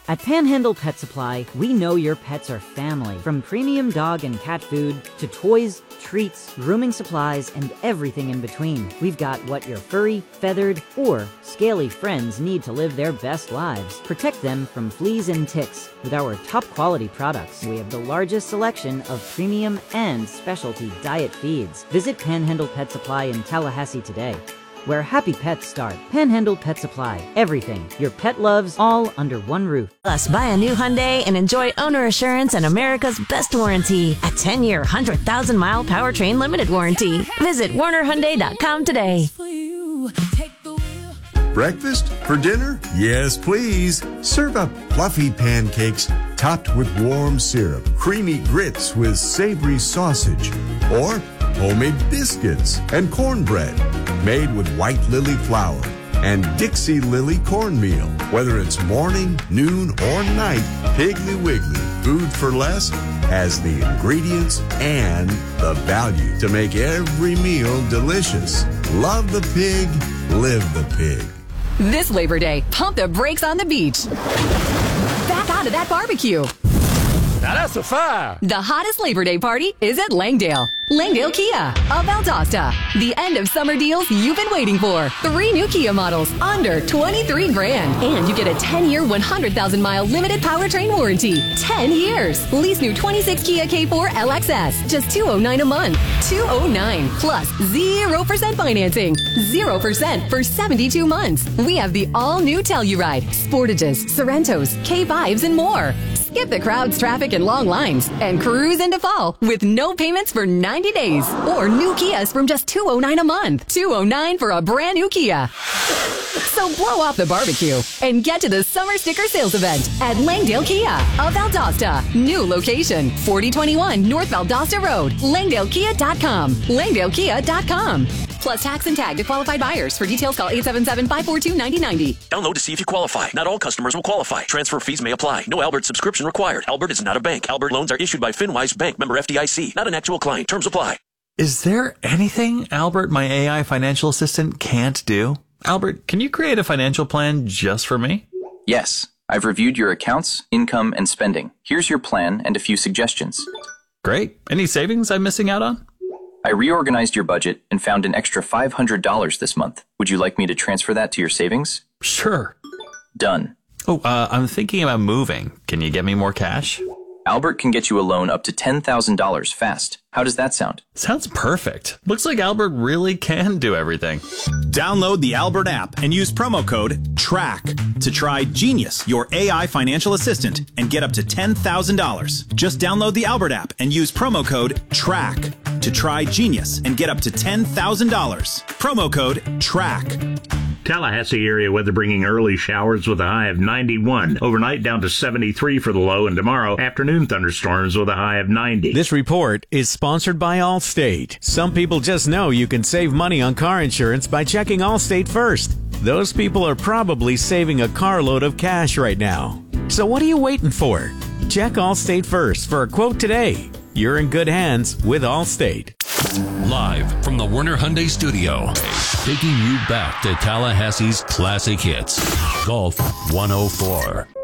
At Panhandle Pet Supply, we know your pets are family. From premium dog and cat food to toys, treats, grooming supplies, and everything in between. We've got what your furry, feathered, or scaly friends need to live their best lives. Protect them from fleas and ticks with our top quality products. We have the largest selection of premium and specialty diet feeds. Visit Panhandle Pet Supply in Tallahassee today, where happy pets start. Panhandle Pet Supply. Everything your pet loves, all under one roof. Plus, buy a new Hyundai and enjoy owner assurance and America's best warranty. A 10-year, 100,000-mile powertrain limited warranty. Visit WarnerHyundai.com today. Breakfast? For dinner? Yes, please. Serve up fluffy pancakes topped with warm syrup, creamy grits with savory sausage, or homemade biscuits and cornbread made with white lily flour and Dixie Lily cornmeal. Whether it's morning, noon, or night, Piggly Wiggly Food for Less has the ingredients and the value to make every meal delicious. Love the pig, live the pig. This Labor Day, pump the brakes on the beach. Back out of that barbecue. Now that's a fire. The hottest Labor Day party is at Langdale. Langdale Kia of Valdosta. The end of summer deals you've been waiting for. 3 new Kia models under 23 grand. And you get a 10-year, 100,000-mile limited powertrain warranty. 10 years. Lease new 26 Kia K4 LXS. Just $209 a month. $209 plus 0% financing. 0% for 72 months. We have the all-new Telluride, Sportages, Sorrentos, K5s, and more. Skip the crowds, traffic, and long lines and cruise into fall with no payments for 90 days. Or new Kias from just $209 a month. $209 for a brand new Kia. So blow off the barbecue and get to the summer sticker sales event at Langdale Kia of Valdosta. New location, 4021 North Valdosta Road. LangdaleKia.com. LangdaleKia.com. Plus tax and tag to qualified buyers. For details, call 877-542-9090. Download to see if you qualify. Not all customers will qualify. Transfer fees may apply. No Albert subscription required. Albert is not a bank. Albert loans are issued by FinWise Bank, member FDIC. Not an actual client. Terms apply. Is there anything Albert, my AI financial assistant, can't do? Albert, can you create a financial plan just for me? Yes. I've reviewed your accounts, income, and spending. Here's your plan and a few suggestions. Great. Any savings I'm missing out on? I reorganized your budget and found an extra $500 this month. Would you like me to transfer that to your savings? Sure. Done. Oh, I'm thinking about moving. Can you get me more cash? Albert can get you a loan up to $10,000 fast. How does that sound? Sounds perfect. Looks like Albert really can do everything. Download the Albert app and use promo code TRACK to try Genius, your AI financial assistant, and get up to $10,000. Just download the Albert app and use promo code TRACK to try Genius and get up to $10,000. Promo code TRACK. Tallahassee area weather bringing early showers with a high of 91. Overnight down to 73 for the low, and tomorrow afternoon thunderstorms with a high of 90. This report is sponsored by Allstate. Some people just know you can save money on car insurance by checking Allstate first. Those people are probably saving a carload of cash right now. So what are you waiting for? Check Allstate first for a quote today. You're in good hands with Allstate. Live from the Werner Hyundai Studio, taking you back to Tallahassee's classic hits. Golf 104.